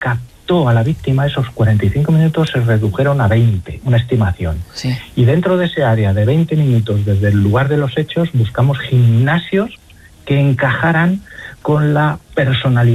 captó a la víctima, esos 45 minutos se redujeron a 20, una estimación. Sí. Y dentro de ese área de 20 minutos desde el lugar de los hechos buscamos gimnasios que encajaran con la personalidad